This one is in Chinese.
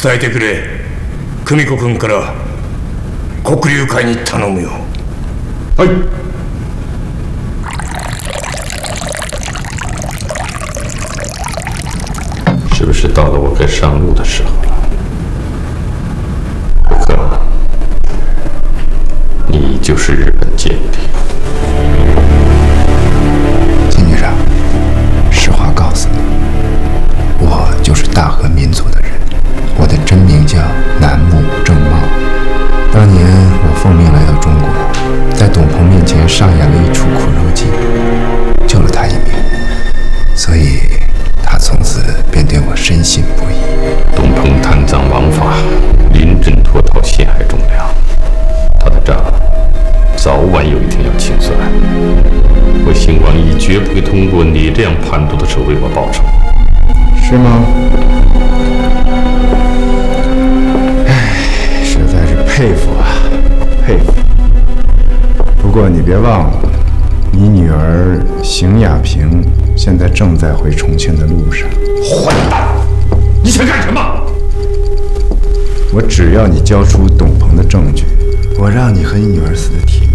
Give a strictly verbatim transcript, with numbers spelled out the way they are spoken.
伝えてくれ。久美子君から黒龍会に頼むよ。 はい。是不是到了我该上路的时候了？可可，你就是日本间谍。 金局长，实话告诉你，我就是大和民族的人，我的真名叫楠木正茂。当年我奉命来到中国，在董鹏面前上演了一出苦肉计，救了他一命，所以他从此便对我深信不疑。 董鹏贪赃枉法，临阵脱逃，陷害忠良，他的账早晚有一天要清算。我邢王义绝不会通过你这样叛徒的手为我报仇。 是吗？唉，实在是佩服啊，佩服。不过你别忘了，你女儿邢雅萍现在正在回重庆的路上。 混蛋！你想干什么？ 我只要你交出董鹏的证据，我让你和你女儿死得体面。